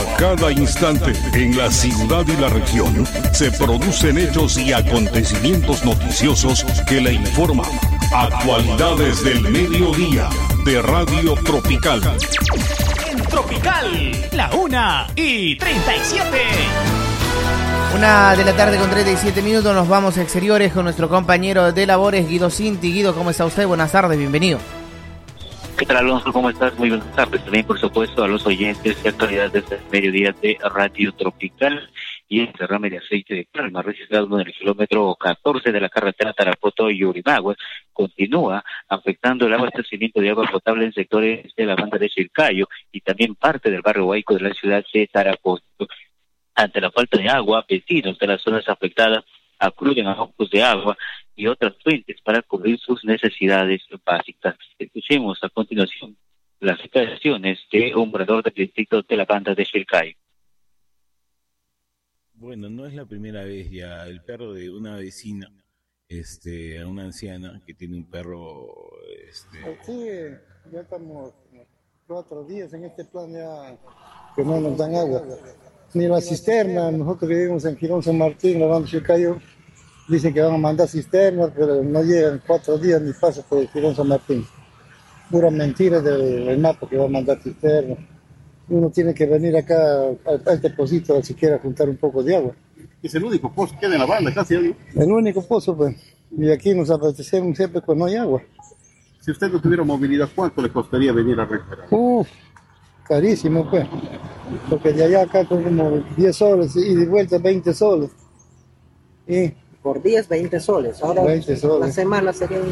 A cada instante, en la ciudad y la región, se producen hechos y acontecimientos noticiosos que le informan. Actualidades del mediodía de Radio Tropical. En Tropical, la 1:37. 1:37, nos vamos a exteriores con nuestro compañero de labores, Guido Cinti. Guido, ¿cómo está usted? Buenas tardes, bienvenido. ¿Qué tal, Alonso? ¿Cómo estás? Muy buenas tardes. También, por supuesto, a los oyentes y actualidades del mediodía de Radio Tropical. Y el derrame de aceite de palma registrado en el kilómetro 14 de la carretera Tarapoto-Yurimagua continúa afectando el abastecimiento de agua potable en sectores de la banda de Chilcayo y también parte del barrio Huayco de la ciudad de Tarapoto. Ante la falta de agua, vecinos de las zonas afectadas acuden a ojos de agua y otras fuentes para cubrir sus necesidades básicas. Escuchemos a continuación las declaraciones de un morador del distrito de la banda de Chilcayo. Bueno, no es la primera vez ya. El perro de una vecina, una anciana que tiene un perro, Sí, ya estamos 4 días en este plan ya que no nos dan agua. Ni la cisterna, nosotros vivimos en Girón San Martín, la banda Chilcayo, dicen que van a mandar cisternas, pero no llegan 4 días ni pasa por el Girón San Martín. Pura mentira del mapa que va a mandar cisternas. Uno tiene que venir acá a este pocito a siquiera juntar un poco de agua. Es el único pozo que queda en la banda, casi algo. El único pozo, pues. Y aquí nos abastecemos siempre cuando no hay agua. Si usted no tuviera movilidad, ¿cuánto le costaría venir a recuperar? Carísimo, pues. Porque de allá acá con como 10 soles y de vuelta 20 soles. Y por días 20 soles. Ahora 20 soles. La semana serían...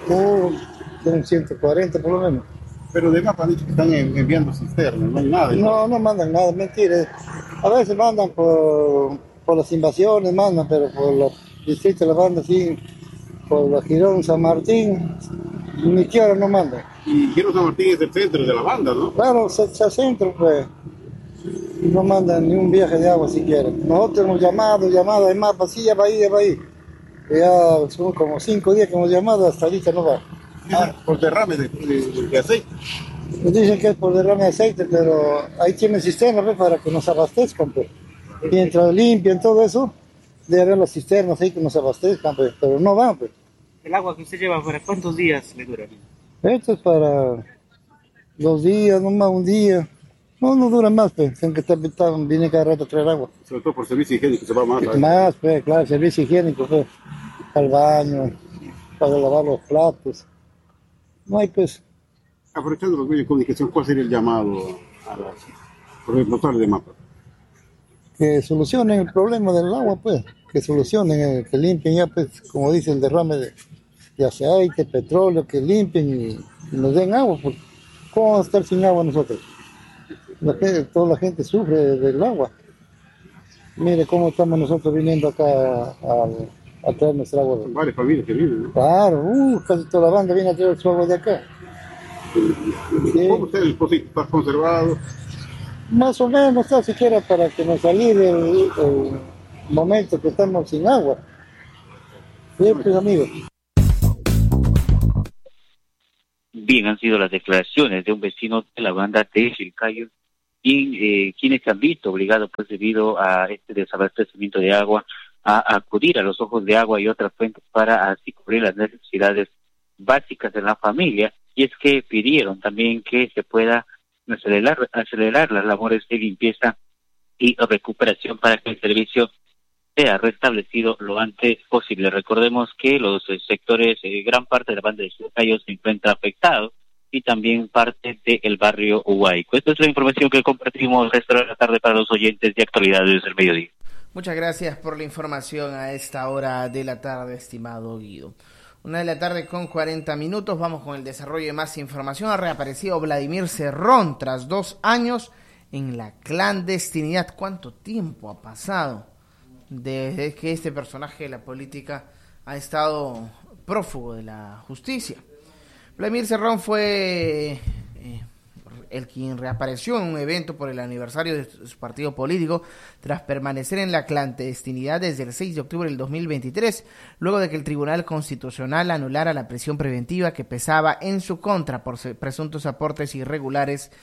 son 140 por lo menos. Pero de más han dicho que están enviando cisternas, no hay nada. No mandan nada, mentira. A veces mandan por las invasiones, pero por los distritos de la banda, sí, por la Girón San Martín, ni siquiera no mandan. Y Girón San Martín es el centro de la banda, ¿no? Claro, es el centro, pues. No mandan ni un viaje de agua siquiera. Nosotros hemos llamado, hay mapas, sí, ya va ahí. Ya son como 5 días que hemos llamado, hasta ahorita no va. Por derrame de aceite. Nos dicen que es por derrame de aceite, pero ahí tienen cisternas, ¿ves? Para que nos abastezcan, pues. Mientras limpian todo eso, debe haber las cisternas ahí que nos abastezcan, pues, pero no van, pues. ¿El agua que usted lleva para cuántos días le dura? Esto es para 2 días, nomás un día. No dura más, pues. Tienen que estar, viene cada rato a traer agua. Sobre todo por servicio higiénico se va más. Más, pues, claro, servicio higiénico, pues. Al baño, para lavar los platos. No hay, pues. Aprovechando los medios de comunicación, ¿cuál sería el llamado a los responsables de MAPA? Que solucionen el problema del agua, pues. Que solucionen, que limpien ya, pues, como dice, el derrame de aceite, petróleo, que limpien y nos den agua. Pues. ¿Cómo vamos a estar sin agua nosotros? Toda la gente sufre del agua. Mire cómo estamos nosotros viniendo acá a traer nuestra agua. Son varias familias que viven, ¿no? Claro, casi toda la banda viene a traer su agua de acá. Sí. ¿Cómo está el pocito? ¿Está conservado? Más o menos, está siquiera para que nos alivie el momento que estamos sin agua. Bien, pues, amigos. Bien, han sido las declaraciones de un vecino de la banda de Chilcayo, quienes se han visto obligados, pues, debido a este desabastecimiento de agua, a acudir a los ojos de agua y otras fuentes para así cubrir las necesidades básicas de la familia. Y es que pidieron también que se pueda acelerar las labores de limpieza y recuperación para que el servicio sea restablecido lo antes posible. Recordemos que los sectores, gran parte de la banda de Chilcayo se encuentra afectado y también parte del barrio Huayco. Esta es la información que compartimos esta hora de la tarde para los oyentes de Actualidades del Mediodía. Muchas gracias por la información a esta hora de la tarde, estimado Guido. 1:40 p.m, vamos con el desarrollo de más información. Ha reaparecido Vladimir Cerrón tras 2 años en la clandestinidad. ¿Cuánto tiempo ha pasado desde que este personaje de la política ha estado prófugo de la justicia? Vladimir Cerrón fue el quien reapareció en un evento por el aniversario de su partido político tras permanecer en la clandestinidad desde el 6 de octubre del 2023, luego de que el Tribunal Constitucional anulara la prisión preventiva que pesaba en su contra por presuntos aportes irregulares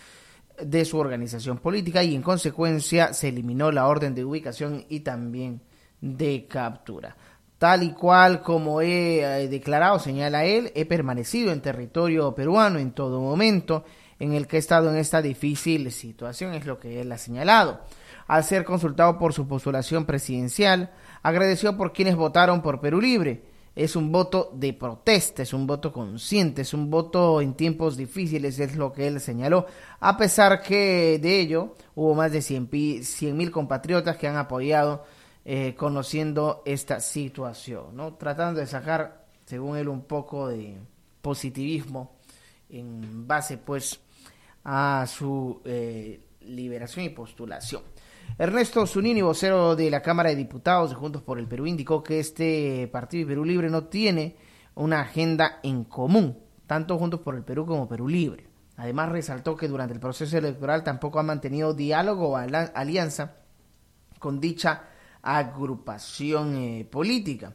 de su organización política y en consecuencia se eliminó la orden de ubicación y también de captura. Tal y cual como he declarado, señala él, he permanecido en territorio peruano en todo momento en el que he estado en esta difícil situación, es lo que él ha señalado. Al ser consultado por su postulación presidencial, agradeció por quienes votaron por Perú Libre. Es un voto de protesta, es un voto consciente, es un voto en tiempos difíciles, es lo que él señaló, a pesar que de ello hubo más de 100.000 compatriotas que han apoyado conociendo esta situación, ¿no? Tratando de sacar, según él, un poco de positivismo en base pues a su liberación y postulación. Ernesto Zunini, vocero de la Cámara de Diputados de Juntos por el Perú, indicó que este partido y Perú Libre no tiene una agenda en común, tanto Juntos por el Perú como Perú Libre. Además, resaltó que durante el proceso electoral tampoco ha mantenido diálogo o alianza con dicha agrupación política.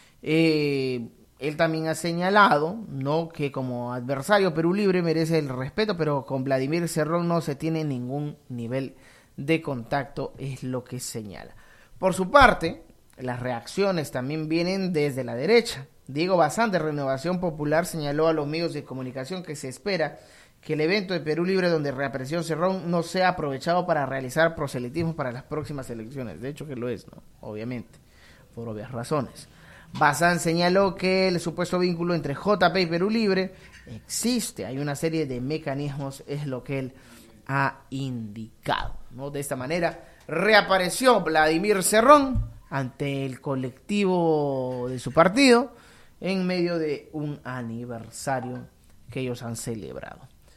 Él también ha señalado, ¿no?, que como adversario Perú Libre merece el respeto, pero con Vladimir Cerrón no se tiene ningún nivel de contacto, es lo que señala. Por su parte, las reacciones también vienen desde la derecha. Diego Bazán, de Renovación Popular, señaló a los medios de comunicación que se espera que el evento de Perú Libre donde reapareció Cerrón no sea aprovechado para realizar proselitismo para las próximas elecciones. De hecho que lo es, ¿no? Obviamente, por obvias razones. Bazán señaló que el supuesto vínculo entre JP y Perú Libre existe, hay una serie de mecanismos, es lo que él ha indicado, ¿no? De esta manera reapareció Vladimir Cerrón ante el colectivo de su partido en medio de un aniversario que ellos han celebrado.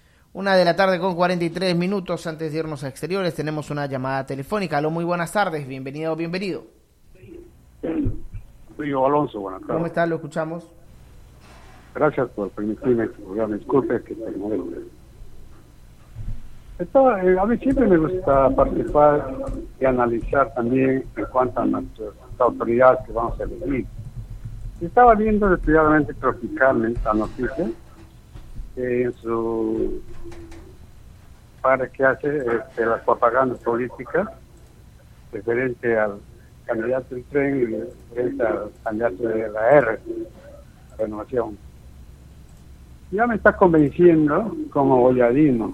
1:43 p.m. Antes de irnos a exteriores tenemos una llamada telefónica. Aló, muy buenas tardes, bienvenido. Soy yo, Alonso, buenas tardes. ¿Cómo está? Lo escuchamos. Gracias por permitirme que me disculpe que te moleste. A mí siempre me gusta participar y analizar también en cuanto a nuestras autoridades que vamos a elegir. Estaba viendo detalladamente Tropical la noticia en su para que hace las propagandas políticas referente al candidato del tren y referente al candidato de la R, Renovación. Ya me está convenciendo como Bolladino,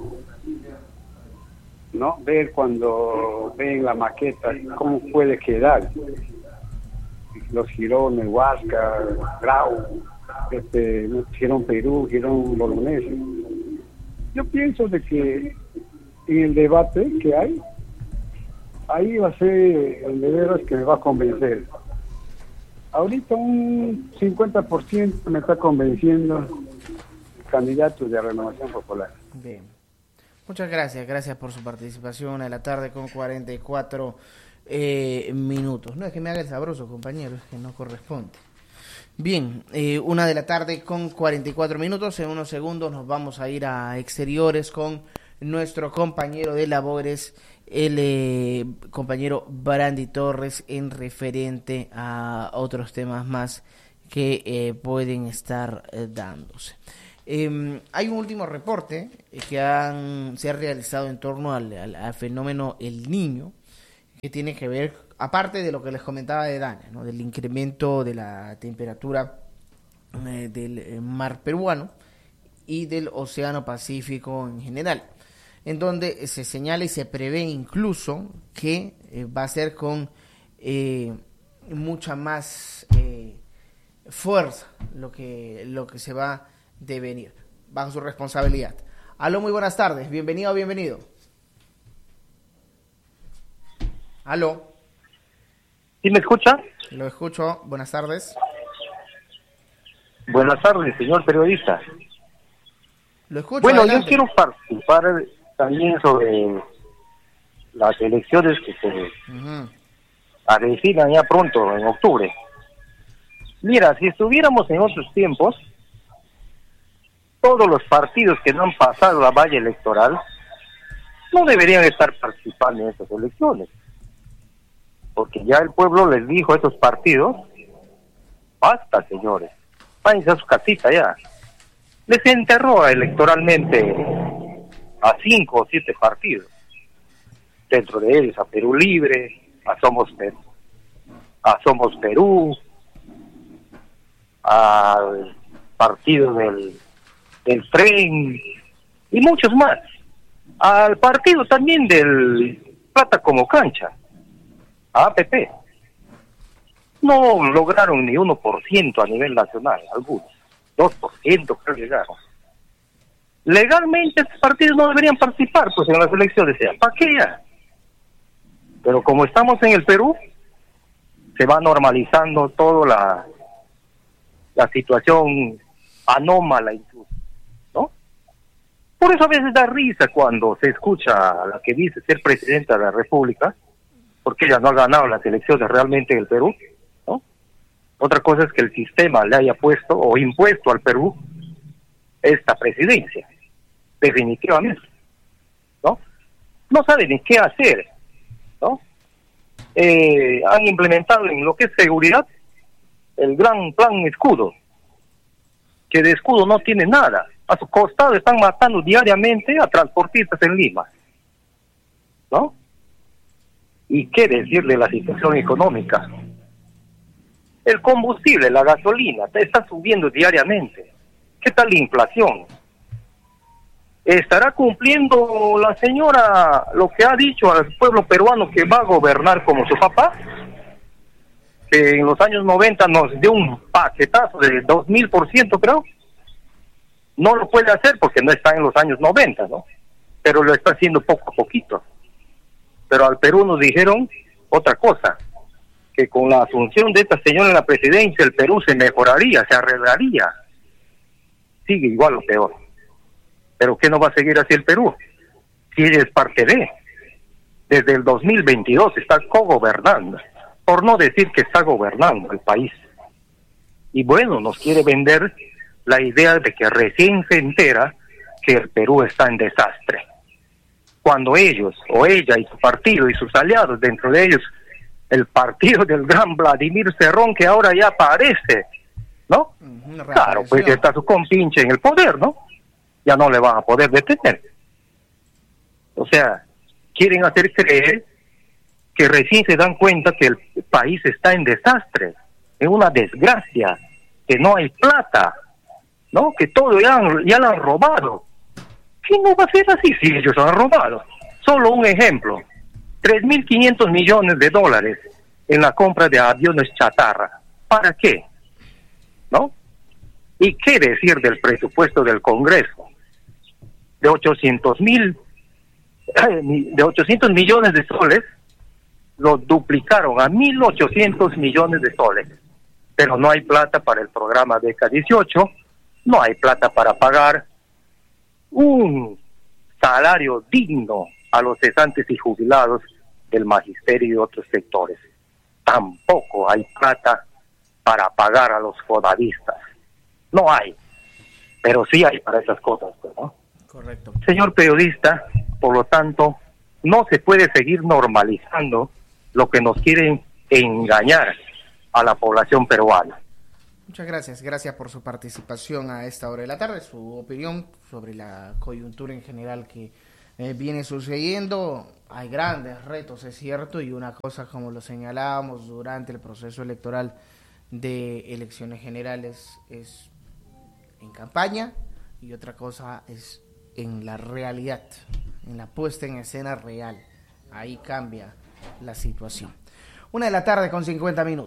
¿no? Ver cuando ven la maqueta cómo puede quedar los girones, Huasca, Grau, Girón Perú, Girón Bolognesi. Yo pienso de que en el debate que hay, ahí va a ser el de veras que me va a convencer. Ahorita un 50% me está convenciendo el candidato de Renovación Popular. Bien. Muchas gracias por su participación. 1:44 p.m. No es que me haga el sabroso, compañero, es que no corresponde. Bien, 1:44 p.m. En unos segundos nos vamos a ir a exteriores con nuestro compañero de labores, el compañero Brandy Torres, en referente a otros temas más que pueden estar dándose. Hay un último reporte que se ha realizado en torno al fenómeno El Niño, que tiene que ver, aparte de lo que les comentaba de Dania, ¿no?, del incremento de la temperatura del mar peruano y del Océano Pacífico en general, en donde se señala y se prevé incluso que va a ser con mucha más fuerza lo que se va a devenir bajo su responsabilidad. Aló, muy buenas tardes, bienvenido. Aló. ¿Sí me escucha? Lo escucho, buenas tardes. Buenas tardes, señor periodista. Lo escucho. Bueno, adelante. yo quiero participar también sobre las elecciones que se avecinan ya pronto, en octubre. Mira, si estuviéramos en otros tiempos, todos los partidos que no han pasado la valla electoral no deberían estar participando en estas elecciones, porque ya el pueblo les dijo a estos partidos: basta, señores, váyanse a su casita ya. Les enterró electoralmente a 5 o 7 partidos. Dentro de ellos a Perú Libre, a Somos Perú, al partido del Tren y muchos más. Al partido también del Plata como Cancha, a APP. No lograron ni 1% a nivel nacional, algunos. 2% creo que llegaron. Legalmente estos partidos no deberían participar pues en las elecciones. ¿Para qué ya? Pero como estamos en el Perú, se va normalizando toda la situación anómala incluso, ¿no? Por eso a veces da risa cuando se escucha a la que dice ser presidenta de la República, porque ella no ha ganado las elecciones realmente en el Perú, ¿no? Otra cosa es que el sistema le haya puesto o impuesto al Perú esta presidencia, definitivamente, ¿no? No sabe ni qué hacer, ¿no? Han implementado en lo que es seguridad el gran plan Escudo, que de escudo no tiene nada. A su costado están matando diariamente a transportistas en Lima, ¿no? ¿Y qué decir de la situación económica? El combustible, la gasolina, está subiendo diariamente. ¿Qué tal la inflación? ¿Estará cumpliendo la señora lo que ha dicho al pueblo peruano, que va a gobernar como su papá? Que en los años 90 nos dio un paquetazo de 2000%, creo. No lo puede hacer porque no está en los años 90, ¿no? Pero lo está haciendo poco a poquito. Pero al Perú nos dijeron otra cosa, que con la asunción de esta señora en la presidencia, el Perú se mejoraría, se arreglaría. Sigue igual o peor. ¿Pero qué no va a seguir así el Perú? Si ella es parte de. Desde el 2022 está cogobernando, por no decir que está gobernando el país. Y bueno, nos quiere vender la idea de que recién se entera que el Perú está en desastre. Cuando ellos, o ella y su partido y sus aliados, dentro de ellos, el partido del gran Vladimir Cerrón, que ahora ya aparece, ¿no? Claro, pues ya está su compinche en el poder, ¿no? Ya no le van a poder detener. O sea, quieren hacer creer que recién se dan cuenta que el país está en desastre, en una desgracia, que no hay plata, ¿no? Que todo ya lo han robado. ¿Qué no va a ser así si ellos han robado? Solo un ejemplo, 3.500 millones de dólares en la compra de aviones chatarra. ¿Para qué? ¿No? ¿Y qué decir del presupuesto del Congreso? De 800 millones de soles, lo duplicaron a 1.800 millones de soles. Pero no hay plata para el programa Beca 18, no hay plata para pagar un salario digno a los cesantes y jubilados del magisterio y otros sectores. Tampoco hay plata para pagar a los fodavistas. No hay, pero sí hay para esas cosas, ¿no? Correcto. Señor periodista, por lo tanto, no se puede seguir normalizando lo que nos quieren engañar a la población peruana. Muchas gracias, gracias por su participación a esta hora de la tarde, su opinión sobre la coyuntura en general que viene sucediendo. Hay grandes retos, es cierto, y una cosa, como lo señalábamos durante el proceso electoral de elecciones generales, es en campaña, y otra cosa es en la realidad, en la puesta en escena real. Ahí cambia la situación. 1:50 p.m.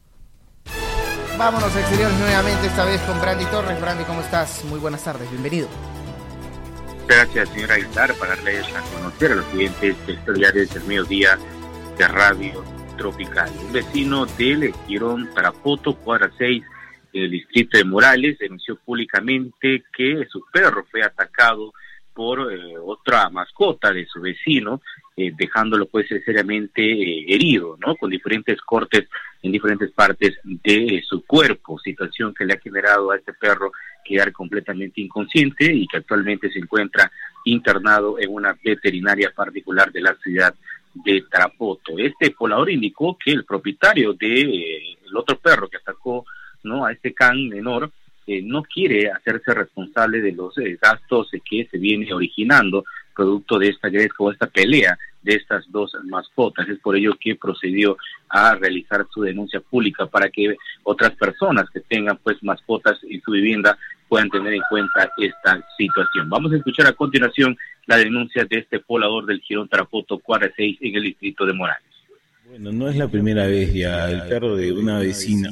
Vámonos exteriores nuevamente, esta vez con Brandy Torres. Brandy, ¿cómo estás? Muy buenas tardes, bienvenido. Gracias, señora Aguilar, para darles a conocer a los clientes sectoriales del mediodía de Radio Tropical. Un vecino del Girón Tarapoto, cuadra 6, del distrito de Morales, denunció públicamente que su perro fue atacado por otra mascota de su vecino, dejándolo pues seriamente herido, ¿no? Con diferentes cortes en diferentes partes de su cuerpo, situación que le ha generado a este perro quedar completamente inconsciente y que actualmente se encuentra internado en una veterinaria particular de la ciudad de Tarapoto. Este poblador indicó que el propietario de el otro perro que atacó, ¿no?, a este can menor, no quiere hacerse responsable de los gastos que se viene originando producto de esta gresca o esta pelea de estas dos mascotas. Es por ello que procedió a realizar su denuncia pública para que otras personas que tengan pues mascotas en su vivienda puedan tener en cuenta esta situación. Vamos a escuchar a continuación la denuncia de este poblador del Jirón Tarapoto, cuadra 6, en el distrito de Morales. Bueno, no es la primera vez ya. El perro de una vecina,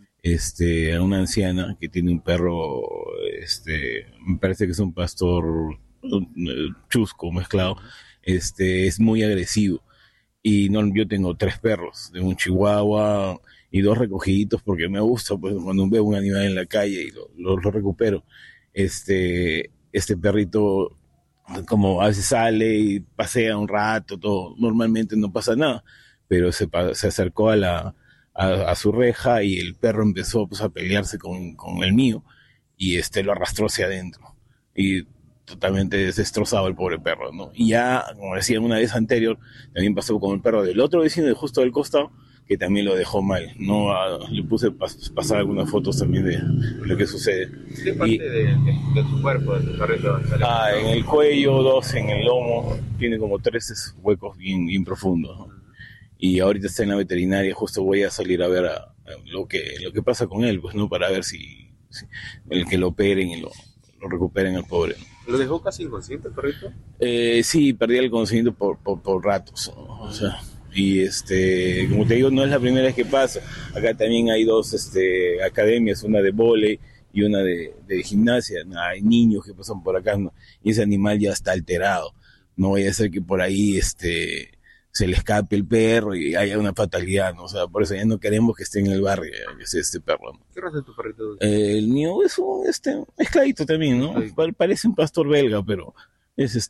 a una anciana que tiene un perro, me parece que es un pastor chusco mezclado, es muy agresivo. Y no, yo tengo 3 perros, de un chihuahua y 2 recogiditos porque me gusta, pues cuando veo un animal en la calle y lo recupero. Este perrito, como a veces sale y pasea un rato, todo, normalmente no pasa nada, pero se acercó a su reja y el perro empezó pues a pelearse con el mío y lo arrastró hacia adentro y totalmente destrozado el pobre perro, ¿no? Y ya, como decía una vez anterior, también pasó con el perro del otro vecino de justo del costado, que también lo dejó mal, ¿no? Le puse pasar algunas fotos también de lo que sucede. ¿Qué parte de su cuerpo, de su perrito? En el cuello, 2 en el lomo, tiene como 3 huecos bien profundos, ¿no? Y ahorita está en la veterinaria, justo voy a salir a ver lo que pasa con él, pues, ¿no? Para ver si el que lo operen y lo recuperen al pobre, ¿no? ¿Lo dejó casi inconsciente el perrito? Sí, perdí el conocimiento por ratos, ¿no? O sea, y como te digo, no es la primera vez que pasa. Acá también hay 2 academias, una de vóley y una de gimnasia. Hay niños que pasan por acá, ¿no? Y ese animal ya está alterado. No vaya a ser que por ahí se le escape el perro y haya una fatalidad, ¿no? O sea, por eso ya no queremos que esté en el barrio, este perro, ¿no? ¿Qué raza es tu perrito? El mío es un mezcladito también, ¿no? Parece un pastor belga, pero es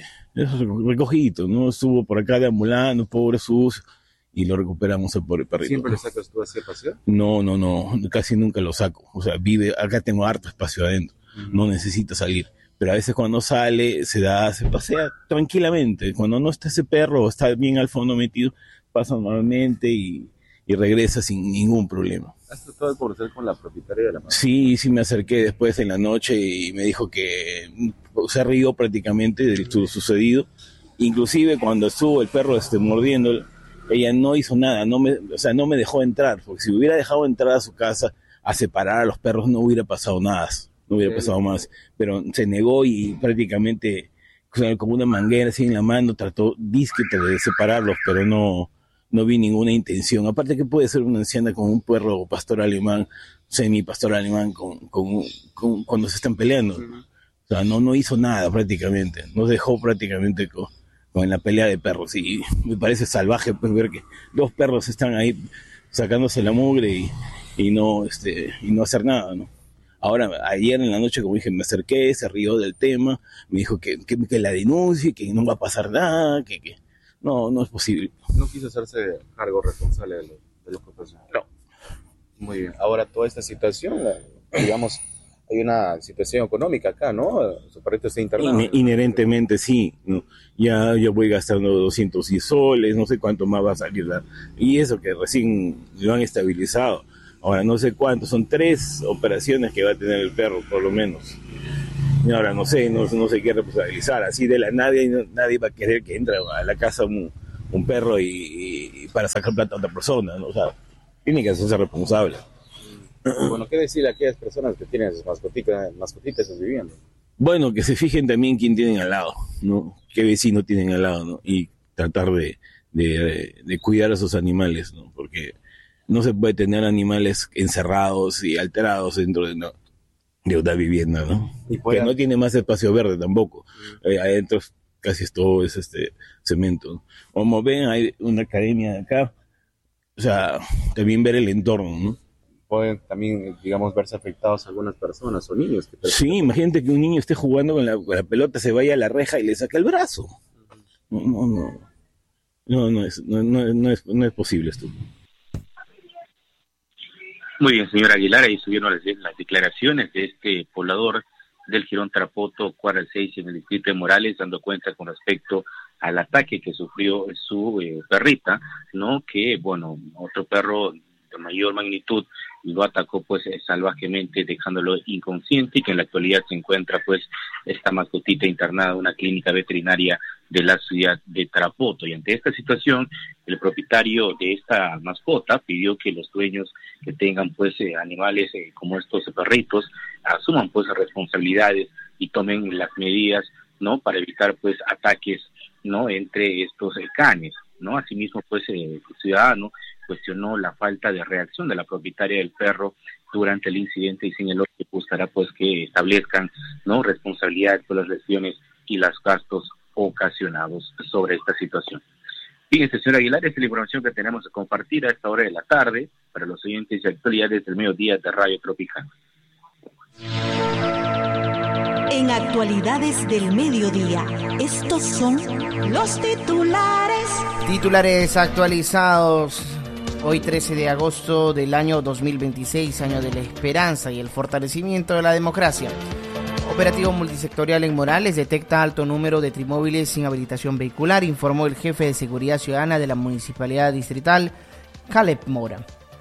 recogidito, ¿no? Estuvo por acá deambulando, pobre sucio, y lo recuperamos al pobre perrito. ¿Siempre lo sacas tú así a pasear? No, casi nunca lo saco. O sea, acá tengo harto espacio adentro, no necesita salir. Pero a veces cuando sale, se pasea tranquilamente. Cuando no está ese perro o está bien al fondo metido, pasa normalmente y regresa sin ningún problema. ¿Has tratado de conversar con la propietaria de la mascota? Sí, me acerqué después en la noche y me dijo que se rió prácticamente de lo sucedido. Inclusive cuando estuvo el perro mordiéndolo, ella no hizo nada, no me dejó entrar, porque si hubiera dejado entrar a su casa a separar a los perros no hubiera pasado nada. No hubiera pasado más, pero se negó y prácticamente con una manguera así en la mano trató de separarlos, pero no vi ninguna intención. Aparte que puede ser una anciana con un perro pastor alemán, semi-pastor alemán, cuando se están peleando. O sea, no hizo nada prácticamente, nos dejó prácticamente con la pelea de perros. Y me parece salvaje pues ver que 2 perros están ahí sacándose la mugre y no hacer nada, ¿no? Ahora, ayer en la noche, como dije, me acerqué, se rió del tema, me dijo que la denuncie, que no va a pasar nada, que no es posible. No quiso hacerse cargo responsable de lo que pasó. No. Muy bien. Ahora, toda esta situación, digamos, hay una situación económica acá, ¿no? Su perrito está internado. Inherentemente sí, ¿no? Ya yo voy gastando 210 soles, no sé cuánto más va a salir. Y eso que recién lo han estabilizado. Ahora no sé cuánto, son 3 operaciones que va a tener el perro, por lo menos. Y ahora no sé qué responsabilizar. Así de la nadie va a querer que entre a la casa un perro y para sacar plata a otra persona, ¿no? O sea, tiene que hacerse responsable. Bueno, ¿qué decirle a aquellas personas que tienen sus mascotitas en sus viviendas? Bueno, que se fijen también quién tienen al lado, ¿no? Qué vecino tienen al lado, ¿no? Y tratar de cuidar a sus animales, ¿no? Porque no se puede tener animales encerrados y alterados dentro de una vivienda, ¿no? Que no tiene más espacio verde tampoco. Adentro casi todo es cemento, ¿no? Como ven, hay una academia de acá. O sea, también ver el entorno, ¿no? Pueden también, digamos, verse afectados algunas personas o niños. Sí, imagínate que un niño esté jugando con la pelota, se vaya a la reja y le saca el brazo. No es posible esto. Muy bien, señor Aguilar, ahí subieron las declaraciones de este poblador del Jirón Tarapoto, cuadra 6 en el distrito de Morales, dando cuenta con respecto al ataque que sufrió su perrita, ¿no? Que, bueno, otro perro de mayor magnitud lo atacó pues salvajemente, dejándolo inconsciente, y que en la actualidad se encuentra pues esta mascotita internada en una clínica veterinaria de la ciudad de Tarapoto. Y ante esta situación, el propietario de esta mascota pidió que los dueños que tengan pues animales como estos perritos asuman pues responsabilidades y tomen las medidas, ¿no?, para evitar pues ataques, ¿no?, entre estos canes, ¿no? Asimismo pues el ciudadano cuestionó la falta de reacción de la propietaria del perro durante el incidente y señaló que buscará pues que establezcan, ¿no?, responsabilidades por las lesiones y los gastos ocasionados sobre esta situación. Fíjense, señor Aguilar, esta es la información que tenemos que compartir a esta hora de la tarde para los oyentes y actualidades del mediodía de Radio Tropical. En Actualidades del Mediodía, estos son los titulares. Titulares actualizados. Hoy 13 de agosto del año 2026, año de la esperanza y el fortalecimiento de la democracia. Operativo multisectorial en Morales detecta alto número de trimóviles sin habilitación vehicular, informó el jefe de Seguridad Ciudadana de la Municipalidad Distrital, Caleb Mora.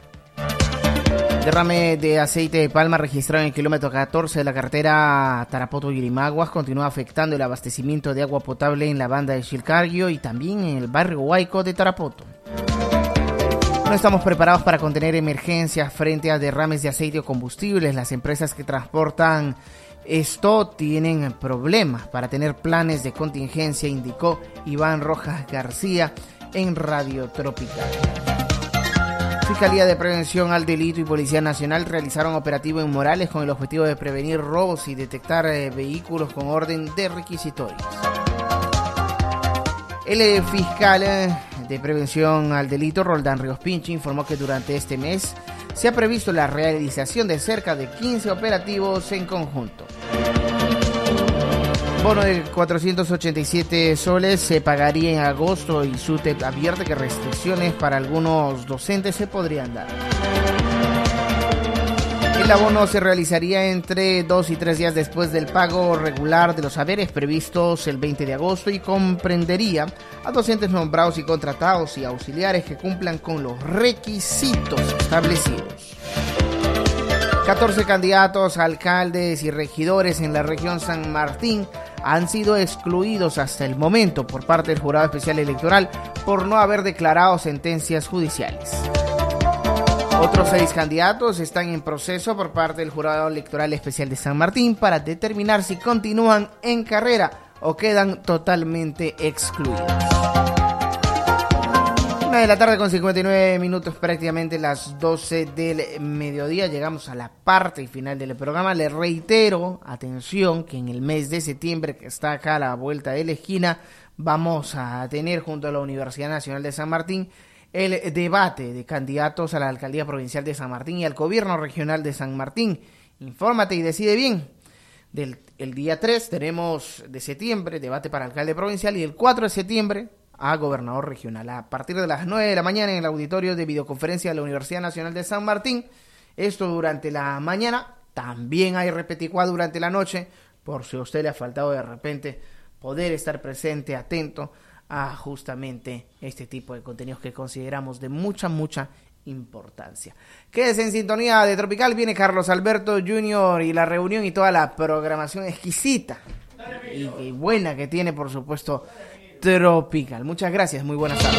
Derrame de aceite de palma registrado en el kilómetro 14 de la carretera Tarapoto-Yurimaguas continúa afectando el abastecimiento de agua potable en la banda de Chilcargio y también en el barrio Huayco de Tarapoto. No estamos preparados para contener emergencias frente a derrames de aceite o combustibles. Las empresas que transportan esto tienen problemas para tener planes de contingencia, indicó Iván Rojas García en Radio Tropical. Fiscalía de Prevención al Delito y Policía Nacional realizaron operativo en Morales con el objetivo de prevenir robos y detectar vehículos con orden de requisitorios. El fiscal de Prevención al Delito, Roldán Ríos Pinchi, informó que durante este mes se ha previsto la realización de cerca de 15 operativos en conjunto. Bono de 487 soles se pagaría en agosto y SUTEP advierte que restricciones para algunos docentes se podrían dar. El abono se realizaría entre 2 y 3 días después del pago regular de los haberes previstos el 20 de agosto y comprendería a docentes nombrados y contratados y auxiliares que cumplan con los requisitos establecidos. 14 candidatos a alcaldes y regidores en la región San Martín han sido excluidos hasta el momento por parte del Jurado Especial Electoral por no haber declarado sentencias judiciales. Otros 6 candidatos están en proceso por parte del Jurado Electoral Especial de San Martín para determinar si continúan en carrera o quedan totalmente excluidos. 1 de la tarde con 59 minutos, prácticamente las 12 del mediodía. Llegamos a la parte final del programa. Les reitero, atención, que en el mes de septiembre, que está acá a la vuelta de la esquina, vamos a tener junto a la Universidad Nacional de San Martín el debate de candidatos a la Alcaldía Provincial de San Martín y al Gobierno Regional de San Martín. Infórmate y decide bien. El día 3 tenemos de septiembre debate para alcalde provincial y el 4 de septiembre a gobernador regional. A partir de las 9 de la mañana en el auditorio de videoconferencia de la Universidad Nacional de San Martín. Esto durante la mañana. También hay repeticuá durante la noche, por si a usted le ha faltado de repente poder estar presente, atento a justamente este tipo de contenidos que consideramos de mucha importancia. Quédese en sintonía de Tropical. Viene Carlos Alberto Jr. y la reunión y toda la programación exquisita y buena que tiene, por supuesto, Tropical. Muchas gracias, muy buenas tardes.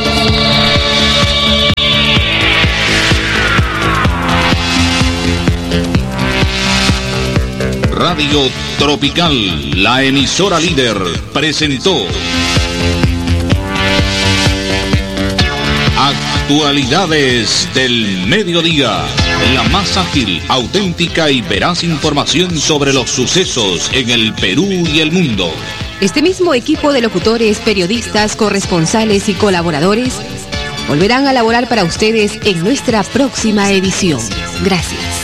Radio Tropical, la emisora líder, presentó Actualidades del Mediodía, la más ágil, auténtica y veraz información sobre los sucesos en el Perú y el mundo. Este mismo equipo de locutores, periodistas, corresponsales y colaboradores volverán a laborar para ustedes en nuestra próxima edición. Gracias.